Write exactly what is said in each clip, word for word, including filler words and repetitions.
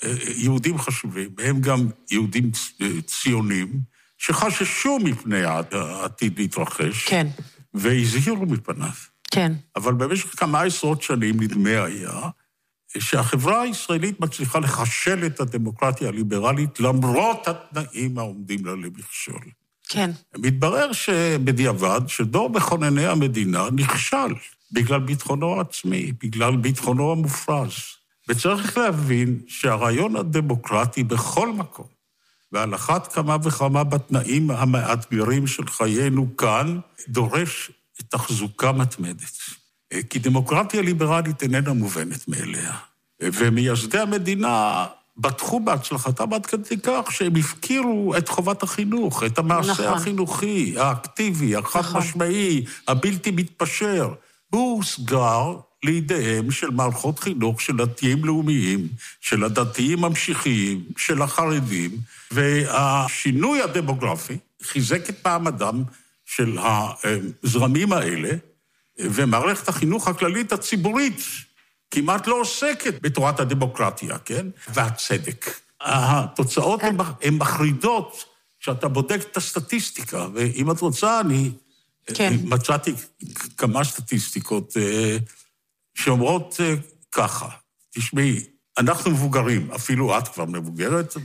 יהודים חשובים, הם גם יהודים ציונים, שחששו מפני העתיד להתרחש, כן. והזהירו מפניו. כן. אבל במשך כמה עשרות שנים נדמה היה, שהחברה הישראלית מצליחה לחשל את הדמוקרטיה הליברלית, למרות התנאים העומדים לה למכשול. כן. מתברר שבדיעבד, שדור מכונני המדינה נכשל, בגלל ביטחונו העצמי, בגלל ביטחונו המופרז. וצריך להבין שהרעיון הדמוקרטי בכל מקום, ועל אחת כמה וכמה בתנאים המאתגרים של חיינו כאן, דורש תחזוקה מתמדת. כי דמוקרטיה ליברלית איננה מובנת מאליה. ומייסדי המדינה בטחו בהצלחתם עד כדי כך שהם הפקירו את חובת החינוך, את המעשה נכון. החינוכי, האקטיבי, החד נכון. משמעי, הבלתי מתפשר. הוא סגר לידיהם של מערכות חינוך של דתיים לאומיים, של הדתיים ממשיכיים, של החרדים, והשינוי הדמוגרפי חיזק את מעמדם של הזרמים האלה, ומערכת החינוך הכללית הציבורית כמעט לא עוסקת בתורת הדמוקרטיה, כן? והצדק. התוצאות הן מחרידות כשאתה בודק את הסטטיסטיקה, ואם את רוצה, אני כן. מצאתי כמה סטטיסטיקות שאומרות ככה, תשמעי, אנחנו מבוגרים, אפילו את כבר מבוגרת,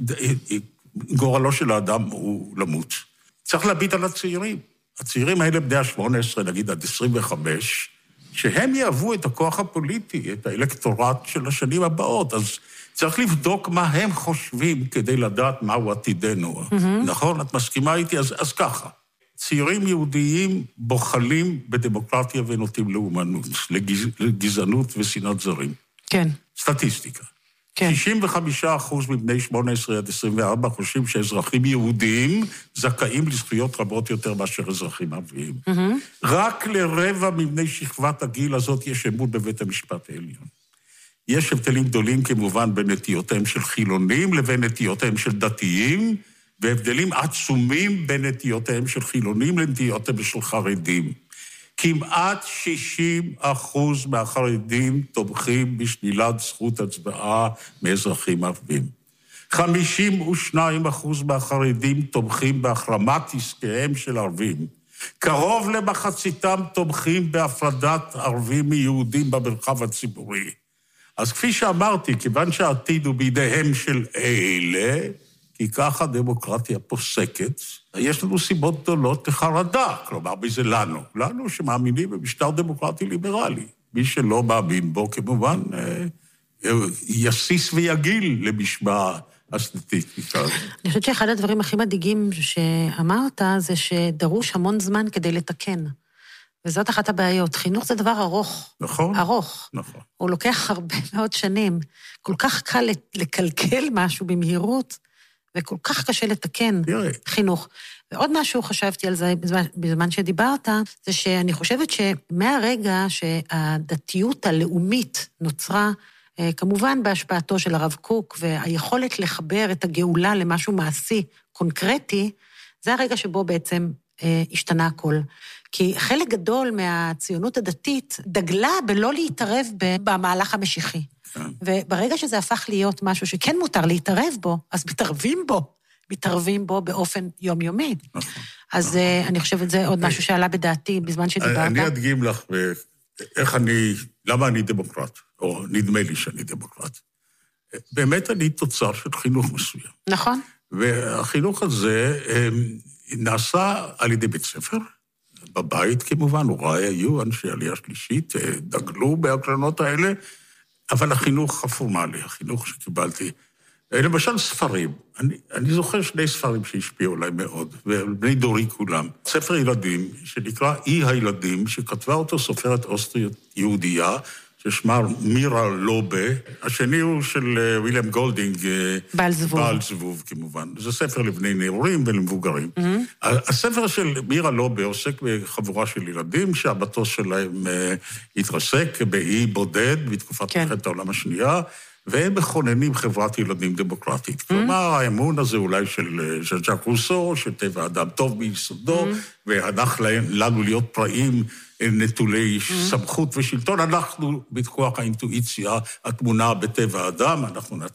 וגורלו של האדם הוא למות. צריך להביט על הצעירים. הצעירים האלה בני ה-שמונה עשרה, נגיד עד עשרים וחמש, שהם יאהבו את הכוח הפוליטי, את האלקטורט של השנים הבאות. אז צריך לבדוק מה הם חושבים כדי לדעת מהו עתידנו. Mm-hmm. נכון? את מסכימה איתי? אז, אז ככה. צעירים יהודיים בוחלים בדמוקרטיה ונוטים לאומנות, לגז... לגזענות ושנאת זרים. כן. סטטיסטיקה. כן. שישים וחמישה אחוז מבני שמונה עשרה עד עשרים וארבע חושבים שאזרחים יהודיים זכאים לזכויות רבות יותר מאשר אזרחים ערביים. Mm-hmm. רק לרבע מבני שכבת הגיל הזאת יש אמון בבית המשפט העליון. יש הבדלים גדולים כמובן בין נטיותיהם של חילונים לבין נטיותיהם של דתיים, והבדלים עצומים בין נטיותיהם של חילונים לנטיותיהם של חרדים. כמעט שישים אחוז מהחרדים תומכים בשלילת זכות הצבעה מאזרחים ערבים. חמישים ושניים אחוז מהחרדים תומכים בהחרמת עסקיהם של ערבים. קרוב למחציתם תומכים בהפרדת ערבים מיהודים במרחב הציבורי. אז כפי שאמרתי, כיוון שהעתיד הוא בידיהם של אלה, כי ככה הדמוקרטיה פוסקת, יש לנו סיבות גדולות לחרדה, כלומר, בזה לנו. לנו שמאמינים במשטר דמוקרטי ליברלי. מי שלא מאמין בו, כמובן, יסיס ויגיל למשמע הסטטיסטיקה. אני חושבת שאחד הדברים הכי מדאיגים שאמרת, זה שדרוש המון זמן כדי לתקן. וזאת אחת הבעיות. חינוך זה דבר ארוך. נכון. ארוך. נכון. הוא לוקח הרבה מאוד שנים. כל כך קל לקלקל משהו במהירות, וכל כך קשה לתקן חינוך. ועוד משהו חשבתי על זה בזמן שדיברת, זה שאני חושבת שמהרגע שהדתיות הלאומית נוצרה, כמובן בהשפעתו של הרב קוק, והיכולת לחבר את הגאולה למשהו מעשי, קונקרטי, זה הרגע שבו בעצם השתנה הכל. כי חלק גדול מהציונות הדתית דגלה בלא להתערב במהלך המשיחי. וברגע שזה הפך להיות משהו שכן מותר להתערב בו, אז מתערבים בו, מתערבים בו באופן יומיומי. אז אני חושבת זה עוד משהו שעלה בדעתי בזמן שדיברת. אני אדגים לך איך אני, למה אני דמוקרט, או נדמה לי שאני דמוקרט. באמת אני תוצר של חינוך מסוים. נכון. והחינוך הזה נעשה על ידי בית ספר, בבית כמובן, הוריי היו אנשי עלייה שלישית, דגלו בהקרנות האלה, אבל החינוך הפורמלי, החינוך שקיבלתי, למשל ספרים, אני, אני זוכר שני ספרים שהשפיעו עליי מאוד, ובני דורי כולם. ספר ילדים שנקרא אי הילדים, שכתבה אותו סופרת אוסטרית יהודייה, ששמה מירה לובה, השני הוא של ויליאם גולדינג, בעל זבוב. בעל זבוב כמובן. זה ספר לבני נעורים ולמבוגרים. Mm-hmm. הספר של מירה לובה עוסק בחבורה של ילדים, שהמטוס שלהם התרסק באי בודד בתקופת כן. מלחמת העולם השנייה, והם מכוננים חברת ילדים דמוקרטית. Mm-hmm. כלומר, האמון הזה אולי של ז'אק רוסו, שטבע אדם טוב ביסודו, mm-hmm. והנח לנו להיות פראים, נטולי mm-hmm. סמכות ושלטון, אנחנו בכוח האינטואיציה, התמונה בטבע האדם, אנחנו